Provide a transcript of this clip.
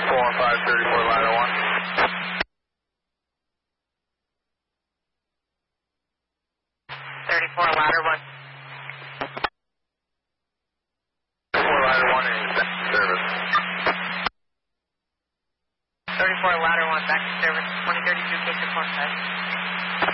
415, 34 ladder 1. 34 ladder 1. 34 ladder 1 is back to service. 34 ladder 1 back to service. 2032 K615.